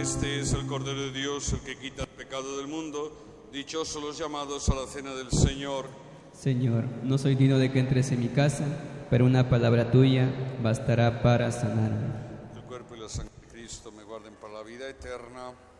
Este es el Cordero de Dios, el que quita el pecado del mundo. Dichosos los llamados a la cena del Señor. Señor, no soy digno de que entres en mi casa, pero una palabra tuya bastará para sanarme. El cuerpo y la sangre de Cristo me guarden para la vida eterna.